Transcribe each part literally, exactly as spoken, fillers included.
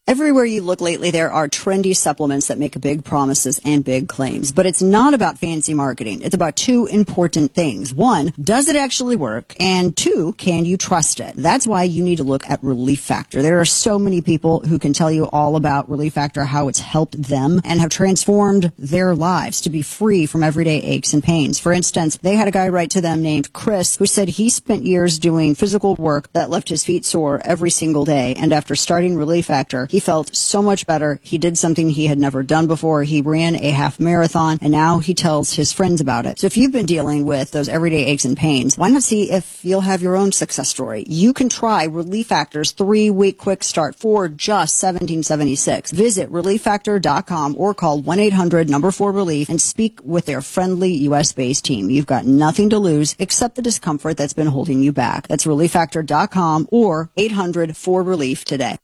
Everywhere you look lately, there are trendy supplements that make big promises and big claims. But it's not about fancy marketing. It's about two important things. One, does it actually work? And two, can you trust it? That's why you need to look at Relief Factor. There are so many people who can tell you all about Relief Factor, how it's helped them and have transformed their lives to be free from everyday aches and pains. For instance, they had a guy write to them named Chris who said he spent years doing physical work that left his feet sore every single day. And after starting Relief Factor, he He felt so much better. He did something he had never done before. He ran a half marathon, and now he tells his friends about it. So if you've been dealing with those everyday aches and pains, why not see if you'll have your own success story? You can try Relief Factor's three-week quick start for just seventeen seventy-six. Visit relief factor dot com or call one eight hundred number four relief and speak with their friendly U S-based team. You've got nothing to lose except the discomfort that's been holding you back. That's relief factor dot com or eight hundred four relief today.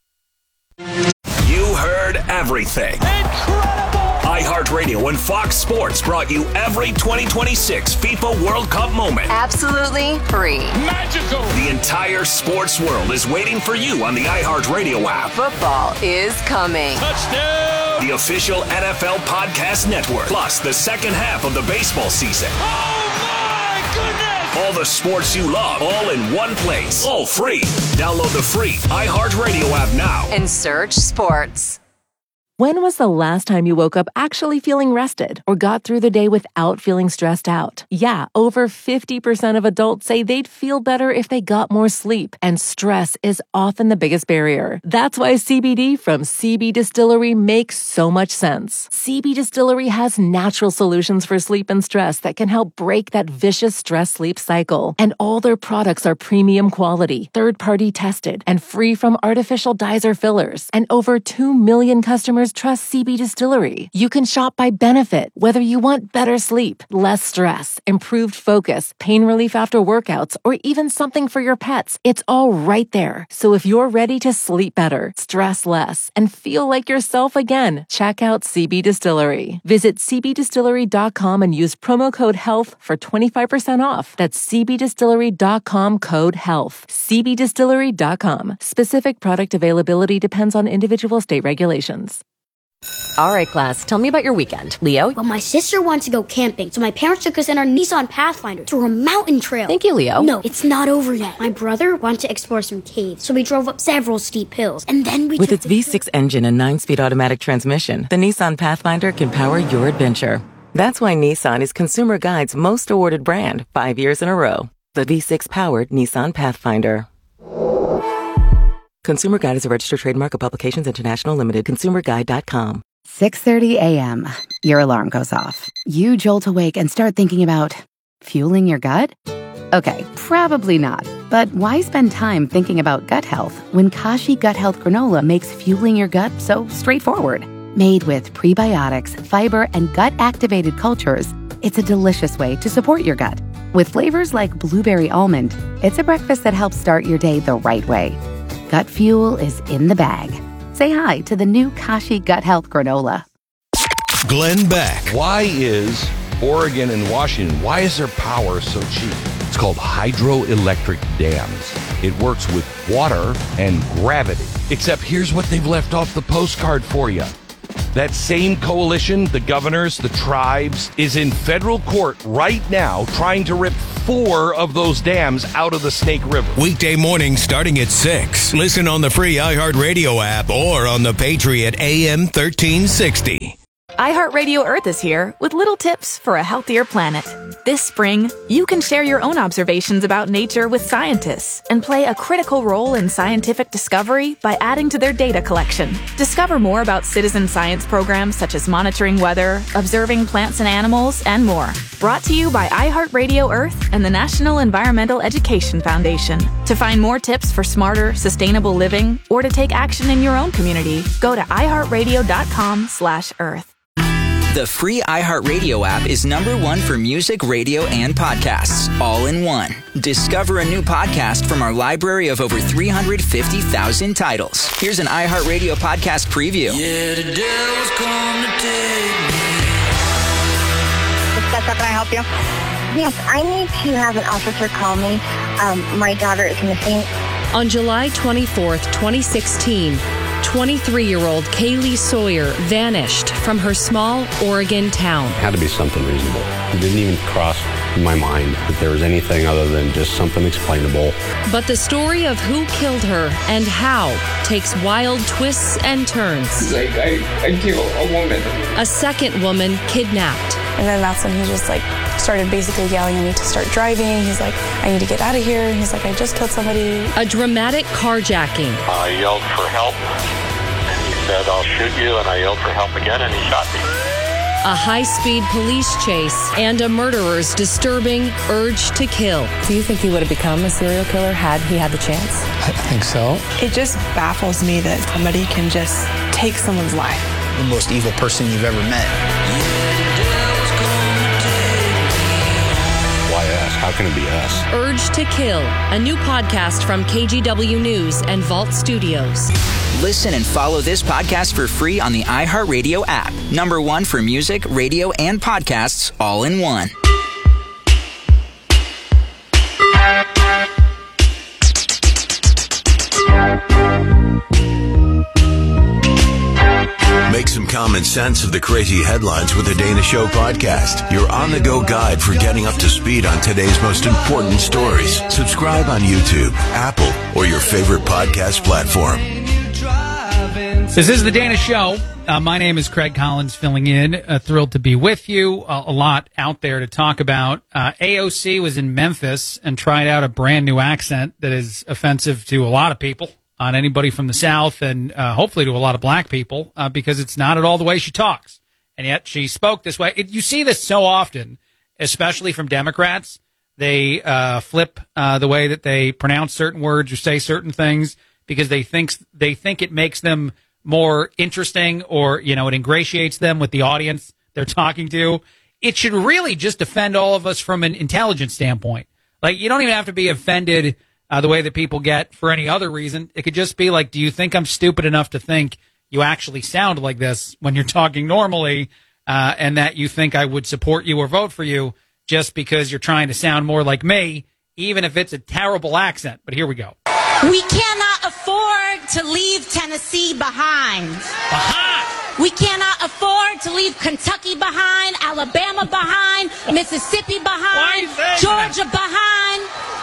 You heard everything. Incredible! iHeartRadio and Fox Sports brought you every twenty twenty-six FIFA World Cup moment. Absolutely free. Magical! The entire sports world is waiting for you on the iHeartRadio app. Football is coming. Touchdown! The official N F L Podcast Network. Plus the second half of the baseball season. Oh my goodness! All the sports you love, all in one place. All free. Download the free iHeartRadio app now. And search sports. When was the last time you woke up actually feeling rested or got through the day without feeling stressed out? Yeah, over fifty percent of adults say they'd feel better if they got more sleep, and stress is often the biggest barrier. That's why C B D from C B Distillery makes so much sense. C B Distillery has natural solutions for sleep and stress that can help break that vicious stress-sleep cycle. And all their products are premium quality, third-party tested, and free from artificial dyes or fillers. And over two million customers trust C B Distillery. You can shop by benefit, whether you want better sleep, less stress, improved focus, pain relief after workouts, or even something for your pets. It's all right there. So if you're ready to sleep better, stress less, and feel like yourself again, check out C B Distillery. Visit c b distillery dot com and use promo code HEALTH for twenty-five percent off. That's c b distillery dot com code HEALTH. c b distillery dot com. Specific product availability depends on individual state regulations. All right, class, tell me about your weekend. Leo? Well, my sister wanted to go camping, so my parents took us in our Nissan Pathfinder through a mountain trail. Thank you, Leo. No, it's not over yet. My brother wanted to explore some caves, so we drove up several steep hills, and then we With took its V six engine and nine-speed automatic transmission, the Nissan Pathfinder can power your adventure. That's why Nissan is Consumer Guide's most awarded brand five years in a row. The V six-powered Nissan Pathfinder. Consumer Guide is a registered trademark of Publications International Limited. consumer guide dot com. six thirty a.m. Your alarm goes off. You jolt awake and start thinking about fueling your gut? Okay, probably not. But why spend time thinking about gut health when Kashi Gut Health Granola makes fueling your gut so straightforward? Made with prebiotics, fiber, and gut-activated cultures, it's a delicious way to support your gut. With flavors like blueberry almond, it's a breakfast that helps start your day the right way. Gut fuel is in the bag. Say hi to the new Kashi Gut Health Granola. Glenn Beck. Why is Oregon and Washington, why is their power so cheap? It's called hydroelectric dams. It works with water and gravity. Except here's what they've left off the postcard for you. That same coalition, the governors, the tribes, is in federal court right now trying to rip four of those dams out of the Snake River. Weekday morning starting at six. Listen on the free iHeartRadio app or on the Patriot A M thirteen sixty. iHeartRadio Earth is here with little tips for a healthier planet. This spring, you can share your own observations about nature with scientists and play a critical role in scientific discovery by adding to their data collection. Discover more about citizen science programs such as monitoring weather, observing plants and animals, and more. Brought to you by iHeartRadio Earth and the National Environmental Education Foundation. To find more tips for smarter, sustainable living or to take action in your own community, go to iHeartRadio.com slash Earth. The free iHeartRadio app is number one for music, radio, and podcasts, all in one. Discover a new podcast from our library of over three hundred fifty thousand titles. Here's an iHeartRadio podcast preview. Yeah, the devil's come to take me. Can I help you? Yes, I need to have an officer call me. Um, my daughter is missing. On July twenty-fourth, twenty sixteen, twenty-three-year-old Kaylee Sawyer vanished from her small Oregon town. It had to be something reasonable. It didn't even cross my mind that there was anything other than just something explainable. But the story of who killed her and how takes wild twists and turns. He's like, I, I killed a woman. A second woman kidnapped. And then that's when he just like started basically yelling at me to start driving. He's like, I need to get out of here. And he's like, I just killed somebody. A dramatic carjacking. I yelled for help, and he said, I'll shoot you, and I yelled for help again, and he shot me. A high-speed police chase and a murderer's disturbing urge to kill. Do you think he would have become a serial killer had he had the chance? I think so. It just baffles me that somebody can just take someone's life. The most evil person you've ever met. Why us? How can it be us? Urge to Kill, a new podcast from K G W News and Vault Studios. Listen and follow this podcast for free on the iHeartRadio app. Number one for music, radio, and podcasts all in one. Make some common sense of the crazy headlines with the Dana Show podcast. Your on-the-go guide for getting up to speed on today's most important stories. Subscribe on YouTube, Apple, or your favorite podcast platform. This is the Dana Show. Uh, my name is Craig Collins, filling in. Uh, thrilled to be with you. Uh, a lot out there to talk about. Uh, A O C was in Memphis and tried out a brand new accent that is offensive to a lot of people, on anybody from the South, and uh, hopefully to a lot of black people, uh, because it's not at all the way she talks. And yet she spoke this way. It, you see this so often, especially from Democrats. They uh, flip uh, the way that they pronounce certain words or say certain things because they think they think it makes them more interesting, or, you know, it ingratiates them with the audience they're talking to. It should really just offend all of us from an intelligence standpoint. Like, you don't even have to be offended uh, the way that people get for any other reason. It could just be like, do you think I'm stupid enough to think you actually sound like this when you're talking normally, uh, and that you think I would support you or vote for you just because you're trying to sound more like me, even if it's a terrible accent. But here we go. We cannot afford to leave Tennessee behind. Behind. We cannot afford to leave Kentucky behind, Alabama behind, Mississippi behind, Georgia behind,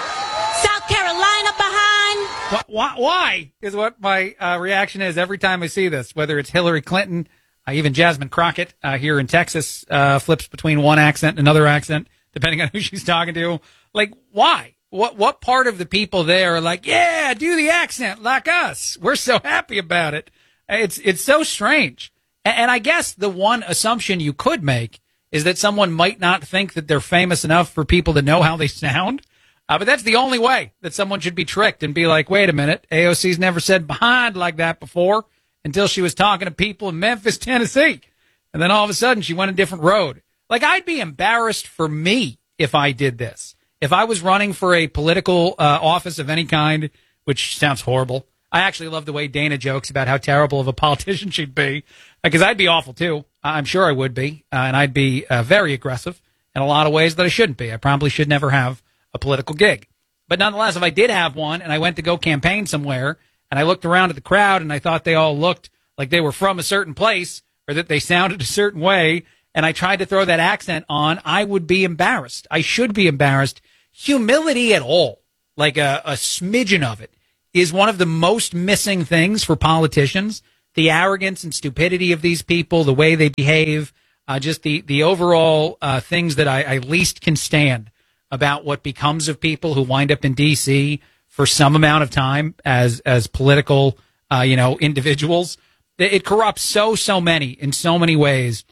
South Carolina behind. Why? Why is what my uh, reaction is every time I see this, whether it's Hillary Clinton, uh, even Jasmine Crockett uh, here in Texas uh, flips between one accent and another accent, depending on who she's talking to. Like, why? What what part of the people there are like, yeah, do the accent like us? We're so happy about it. It's it's so strange. And, and I guess the one assumption you could make is that someone might not think that they're famous enough for people to know how they sound. Uh, but that's the only way that someone should be tricked and be like, wait a minute, A O C's never said behind like that before, until she was talking to people in Memphis, Tennessee. And then all of a sudden she went a different road. Like, I'd be embarrassed for me if I did this. If I was running for a political uh, office of any kind, which sounds horrible. I actually love the way Dana jokes about how terrible of a politician she'd be, because I'd be awful too. I'm sure I would be, uh, and I'd be uh, very aggressive in a lot of ways that I shouldn't be. I probably should never have a political gig. But nonetheless, if I did have one and I went to go campaign somewhere and I looked around at the crowd and I thought they all looked like they were from a certain place or that they sounded a certain way, and I tried to throw that accent on, I would be embarrassed. I should be embarrassed. Humility at all, like a, a smidgen of it, is one of the most missing things for politicians. The arrogance and stupidity of these people, the way they behave, uh, just the, the overall uh, things that I, I least can stand about what becomes of people who wind up in D C for some amount of time as as political, uh, you know, individuals. It corrupts so, so many in so many ways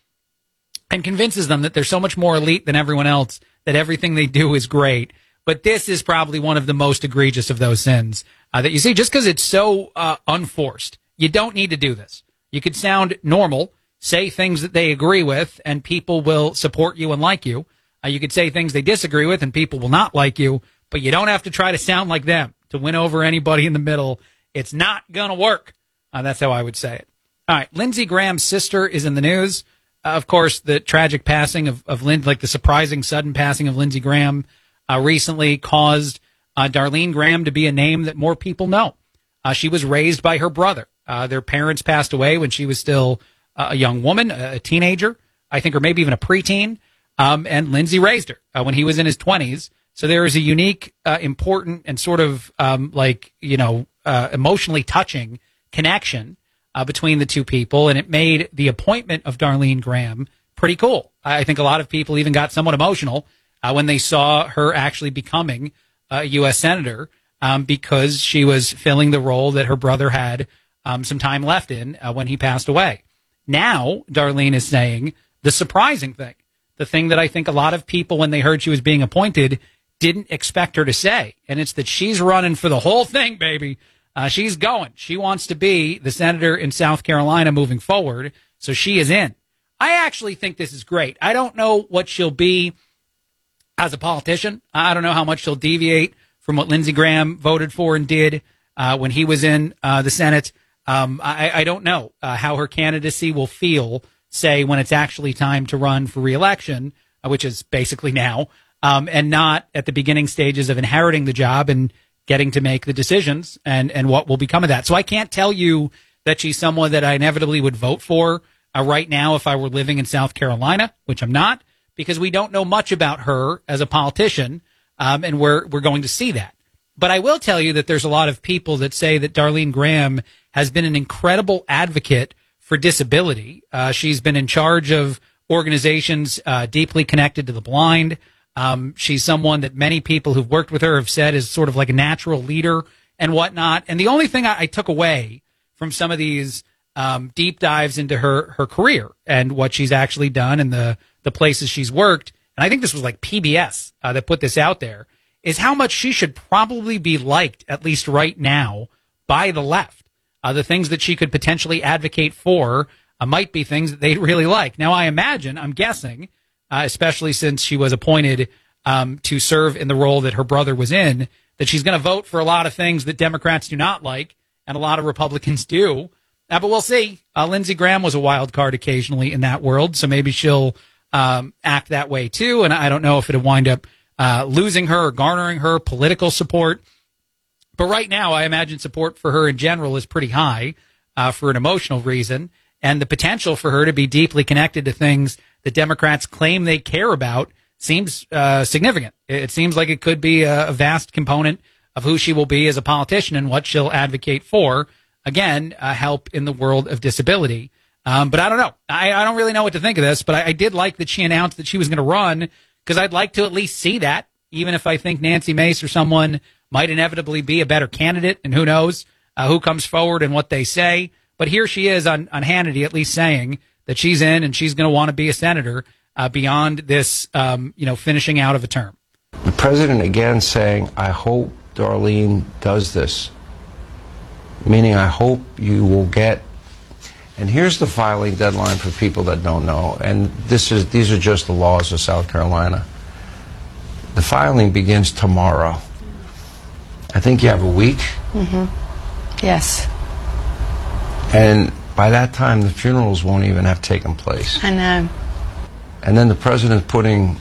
and convinces them that they're so much more elite than everyone else, that everything they do is great. But this is probably one of the most egregious of those sins uh, that you see, just because it's so uh, unforced. You don't need to do this. You could sound normal, say things that they agree with, and people will support you and like you. Uh, you could say things they disagree with, and people will not like you, but you don't have to try to sound like them to win over anybody in the middle. It's not going to work. Uh, that's how I would say it. All right, Lindsey Graham's sister is in the news. Uh, of course, the tragic passing of, of Lynn, like the surprising sudden passing of Lindsey Graham uh, recently caused uh, Darlene Graham to be a name that more people know. Uh, she was raised by her brother, Uh, their parents passed away when she was still uh, a young woman, a teenager, I think, or maybe even a preteen. Um, and Lindsay raised her uh, when he was in his twenties. So there is a unique, uh, important, and sort of um, like, you know, uh, emotionally touching connection uh, between the two people. And it made the appointment of Darlene Graham pretty cool. I think a lot of people even got somewhat emotional uh, when they saw her actually becoming a U S senator um, because she was filling the role that her brother had um, some time left in uh, when he passed away. Now, Darlene is saying the surprising thing, the thing that I think a lot of people, when they heard she was being appointed, didn't expect her to say. And it's that she's running for the whole thing, baby. Uh, she's going. She wants to be the senator in South Carolina moving forward. So she is in. I actually think this is great. I don't know what she'll be as a politician. I don't know how much she'll deviate from what Lindsey Graham voted for and did uh, when he was in uh, the Senate. Um, I, I don't know uh, how her candidacy will feel, say, when it's actually time to run for re-election, uh, which is basically now, um, and not at the beginning stages of inheriting the job and getting to make the decisions and, and what will become of that. So I can't tell you that she's someone that I inevitably would vote for uh, right now if I were living in South Carolina, which I'm not, because we don't know much about her as a politician, um, and we're we're going to see that. But I will tell you that there's a lot of people that say that Darlene Graham has been an incredible advocate for disability. Uh, she's been in charge of organizations uh, deeply connected to the blind. Um, she's someone that many people who've worked with her have said is sort of like a natural leader and whatnot. And the only thing I, I took away from some of these um, deep dives into her, her career and what she's actually done and the, the places she's worked, and I think this was like P B S uh, that put this out there, is how much she should probably be liked, at least right now, by the left. Uh, the things that she could potentially advocate for uh, might be things that they'd really like. Now, I imagine, I'm guessing, uh, especially since she was appointed um, to serve in the role that her brother was in, that she's going to vote for a lot of things that Democrats do not like and a lot of Republicans do. Uh, but we'll see. Uh, Lindsey Graham was a wild card occasionally in that world, so maybe she'll um, act that way too. And I don't know if it'll wind up uh, losing her or garnering her political support. But right now, I imagine support for her in general is pretty high uh, for an emotional reason. And the potential for her to be deeply connected to things that Democrats claim they care about seems uh, significant. It seems like it could be a, a vast component of who she will be as a politician and what she'll advocate for. Again, uh, help in the world of disability. Um, but I don't know. I, I don't really know what to think of this, but I, I did like that she announced that she was going to run, because I'd like to at least see that, even if I think Nancy Mace or someone might inevitably be a better candidate, and who knows uh, who comes forward and what they say. But here she is on, on Hannity at least saying that she's in and she's going to want to be a senator uh, beyond this, um, you know, finishing out of a term. The president again saying, I hope Darlene does this, meaning I hope you will get. And here's the filing deadline for people that don't know, and this is these are just the laws of South Carolina. The filing begins tomorrow. I think you have a week. Mm-hmm. Yes. And by that time, the funerals won't even have taken place. I know. And then the president's putting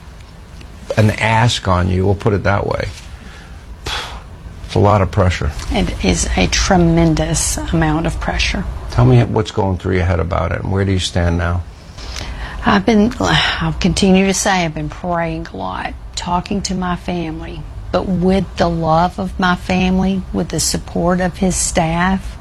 an ask on you, we'll put it that way. It's a lot of pressure. It is a tremendous amount of pressure. Tell me what's going through your head about it, and where do you stand now? I've been, I'll continue to say, I've been praying a lot, talking to my family, but with the love of my family, with the support of his staff.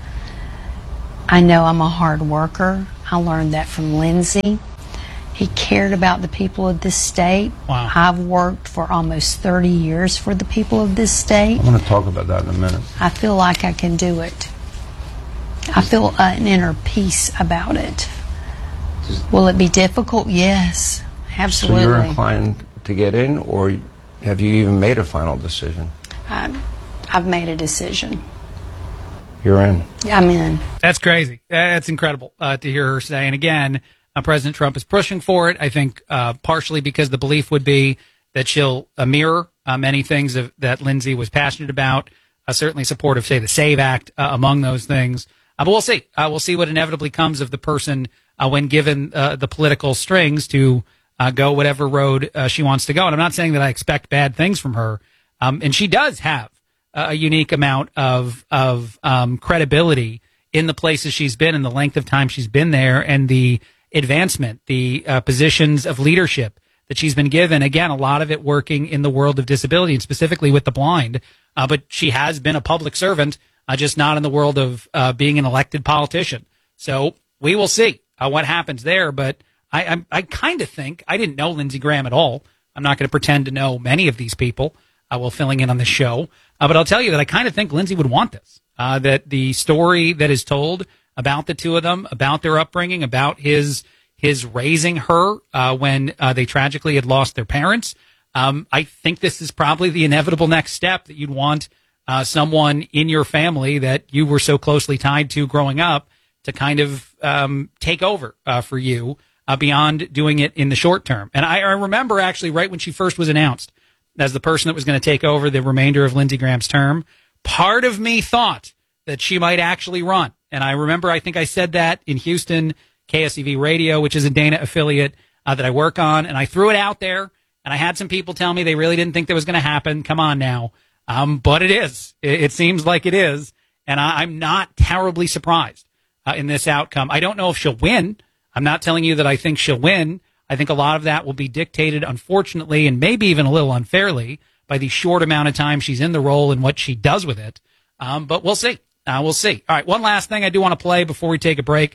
I know I'm a hard worker. I learned that from Lindsey. He cared about the people of this state. Wow. I've worked for almost thirty years for the people of this state. I'm going to talk about that in a minute. I feel like I can do it. I feel uh, an inner peace about it. Will it be difficult? Yes, absolutely. So you're inclined to get in, or have you even made a final decision? I, I've made a decision. You're in. I'm in. That's crazy. That's incredible uh, to hear her say. And again, uh, President Trump is pushing for it, I think, uh, partially because the belief would be that she'll uh, mirror uh, many things of, that Lindsey was passionate about, uh, certainly supportive, say, the SAVE Act uh, among those things. Uh, but we'll see. Uh, we'll see what inevitably comes of the person uh, when given uh, the political strings to uh, go whatever road uh, she wants to go. And I'm not saying that I expect bad things from her. Um, and she does have a unique amount of of um, credibility in the places she's been and the length of time she's been there and the advancement, the uh, positions of leadership that she's been given. Again, a lot of it working in the world of disability and specifically with the blind. Uh, but she has been a public servant, uh, just not in the world of uh, being an elected politician. So we will see uh, what happens there. But I, I, I kind of think, I didn't know Lindsey Graham at all. I'm not going to pretend to know many of these people uh, while filling in on this show. Uh, but I'll tell you that I kind of think Lindsey would want this, uh, that the story that is told about the two of them, about their upbringing, about his his raising her uh, when uh, they tragically had lost their parents. Um, I think this is probably the inevitable next step that you'd want uh, someone in your family that you were so closely tied to growing up to kind of um, take over uh, for you uh, beyond doing it in the short term. And I, I remember actually right when she first was announced as the person that was going to take over the remainder of Lindsey Graham's term, part of me thought that she might actually run. And I remember, I think I said that in Houston, K S E V Radio, which is a Dana affiliate uh, that I work on. And I threw it out there, and I had some people tell me they really didn't think that was going to happen. Come on now. Um, but it is. It, it seems like it is. And I, I'm not terribly surprised uh, in this outcome. I don't know if she'll win. I'm not telling you that I think she'll win. I think a lot of that will be dictated, unfortunately, and maybe even a little unfairly, by the short amount of time she's in the role and what she does with it. Um, but we'll see. Uh, we'll see. All right, one last thing I do want to play before we take a break.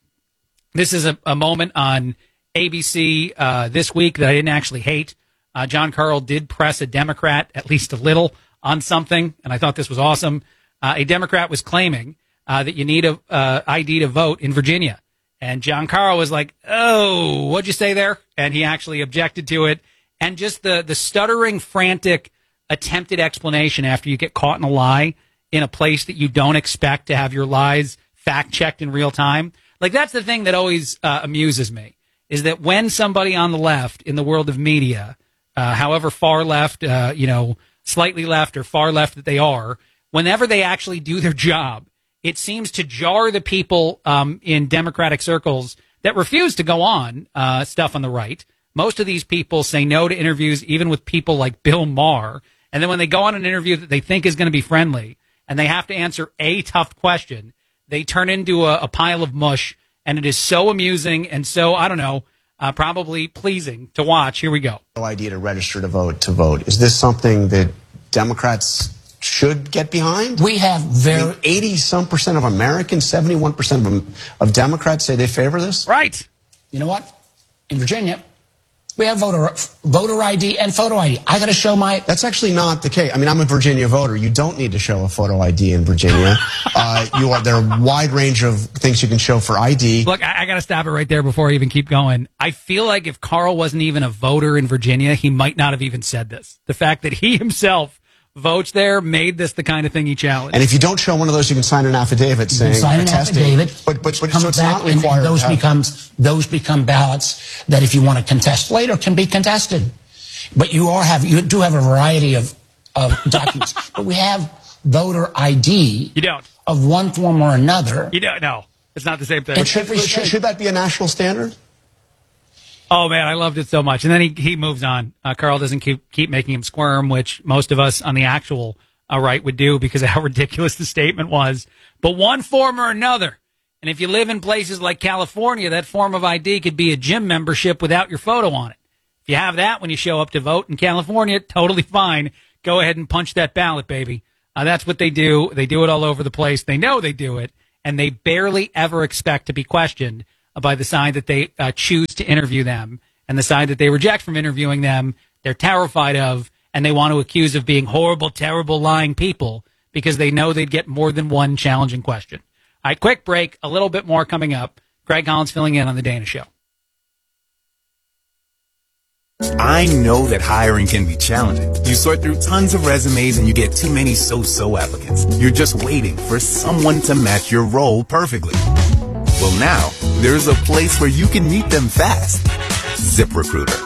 This is a, a moment on A B C uh, this week that I didn't actually hate. Uh, John Karl did press a Democrat, at least a little, on something, and I thought this was awesome. Uh, a Democrat was claiming uh, that you need a uh, I D to vote in Virginia. And John Karl was like, oh, what'd you say there? And he actually objected to it. And just the, the stuttering, frantic, attempted explanation after you get caught in a lie in a place that you don't expect to have your lies fact-checked in real time. Like, that's the thing that always uh, amuses me, is that when somebody on the left in the world of media, uh, however far left, uh, you know, slightly left or far left that they are, whenever they actually do their job, it seems to jar the people um, in Democratic circles that refuse to go on uh, stuff on the right. Most of these people say no to interviews, even with people like Bill Maher. And then when they go on an interview that they think is going to be friendly and they have to answer a tough question, they turn into a, a pile of mush. And it is so amusing and so, I don't know, uh, probably pleasing to watch. Here we go. No idea to register to vote to vote. Is this something that Democrats should get behind? We have very... I mean, eighty some percent of Americans, seventy-one percent of, them, of Democrats say they favor this? Right. You know what? In Virginia, we have voter voter I D and photo I D. I got to show my... That's actually not the case. I mean, I'm a Virginia voter. You don't need to show a photo I D in Virginia. uh, you are, there are a wide range of things you can show for I D. Look, I, I got to stop it right there before I even keep going. I feel like if Karl wasn't even a voter in Virginia, he might not have even said this. The fact that he himself votes there made this the kind of thing he challenged. And if you don't show one of those, you can sign an affidavit you saying... can sign an attesting. affidavit. But, but, but come so it's back not required. And those, to have, becomes, those become ballots that if you want to contest later can be contested. But you are have you do have a variety of, of documents. But we have voter I D. You don't. Of one form or another. You don't. No, it's not the same thing. But should, should, should that be a national standard? Oh, man, I loved it so much. And then he, he moves on. Uh, Karl doesn't keep keep making him squirm, which most of us on the actual uh, right would do because of how ridiculous the statement was. But one form or another. And if you live in places like California, that form of I D could be a gym membership without your photo on it. If you have that when you show up to vote in California, totally fine. Go ahead and punch that ballot, baby. Uh, that's what they do. They do it all over the place. They know they do it, and they barely ever expect to be questioned by the side that they uh, choose to interview them and the side that they reject from interviewing them. They're terrified of, and they want to accuse of being horrible, terrible, lying people because they know they'd get more than one challenging question. All right, quick break. A little bit more coming up. Greg Collins filling in on The Dana Show. I know that hiring can be challenging. You sort through tons of resumes and you get too many so-so applicants. You're just waiting for someone to match your role perfectly. Well, now, there's a place where you can meet them fast. ZipRecruiter.